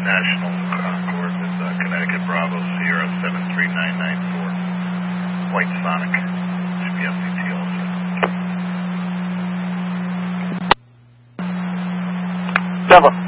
National coordinates, Connecticut Bravo, Sierra 73994. White Sonic, GPS ETL. Denver.